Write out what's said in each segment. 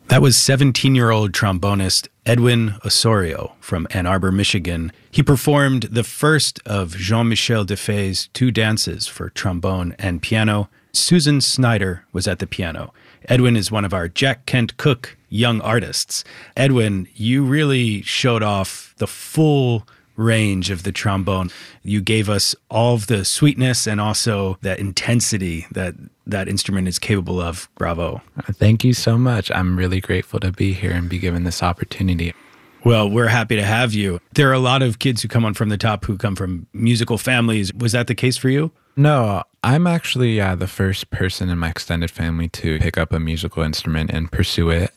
That was 17-year-old trombonist Edwin Osorio from Ann Arbor, Michigan. He performed the first of Jean-Michel Defay's two dances for trombone and piano. Susan Snyder was at the piano. Edwin is one of our Jack Kent Cooke young artists. Edwin, you really showed off the full range of the trombone. You gave us all of the sweetness and also that intensity that that instrument is capable of. Bravo. Thank you so much. I'm really grateful to be here and be given this opportunity. Well, we're happy to have you. There are a lot of kids who come on From the Top who come from musical families. Was that the case for you? No, I'm actually the first person in my extended family to pick up a musical instrument and pursue it.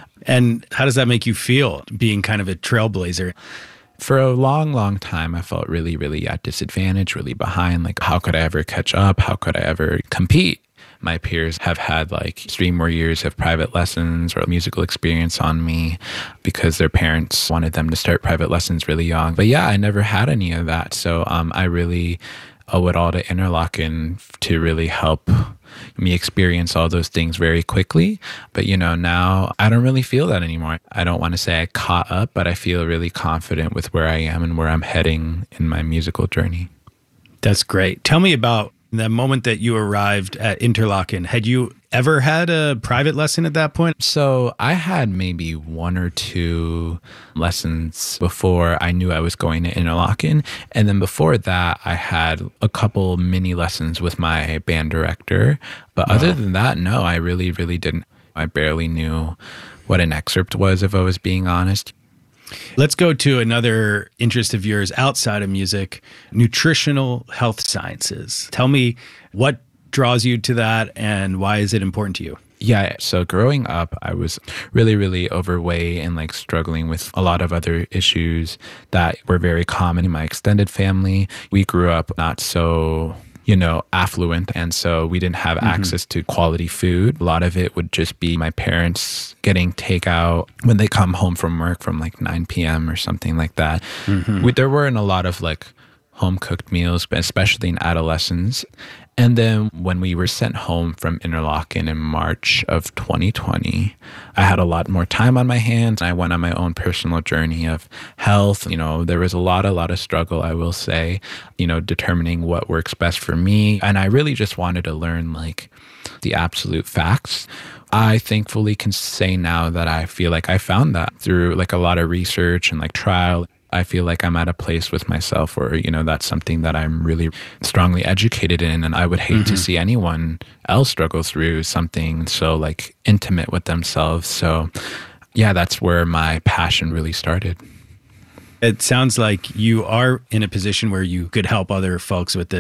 And how does that make you feel, being kind of a trailblazer? For a long, long time, I felt really, really at disadvantage, really behind. Like, how could I ever catch up? How could I ever compete? My peers have had like 3 more years of private lessons or musical experience on me because their parents wanted them to start private lessons really young. But yeah, I never had any of that. So I really owe it all to Interlochen to really help me experience all those things very quickly. But, you know, now I don't really feel that anymore. I don't want to say I caught up, but I feel really confident with where I am and where I'm heading in my musical journey. That's great. Tell me about the moment that you arrived at Interlochen. Had you ever had a private lesson at that point? So I had maybe 1 or 2 lessons before I knew I was going to Interlochen. And then before that, I had a couple mini lessons with my band director. But other than that, no, I really, really didn't. I barely knew what an excerpt was, if I was being honest. Let's go to another interest of yours outside of music, nutritional health sciences. Tell me what draws you to that and why is it important to you? Yeah, so growing up, I was really, really overweight and like struggling with a lot of other issues that were very common in my extended family. We grew up not so affluent. And so we didn't have access to quality food. A lot of it would just be my parents getting takeout when they come home from work from like 9 p.m. or something like that. There weren't a lot of like home cooked meals, but especially in adolescence. And then when we were sent home from Interlochen in March of 2020, I had a lot more time on my hands. I went on my own personal journey of health. You know, there was a lot of struggle, I will say, determining what works best for me. And I really just wanted to learn like the absolute facts. I thankfully can say now that I feel like I found that through like a lot of research and like trial. I feel like I'm at a place with myself where, that's something that I'm really strongly educated in. And I would hate to see anyone else struggle through something so like intimate with themselves. So yeah, that's where my passion really started. It sounds like you are in a position where you could help other folks with this.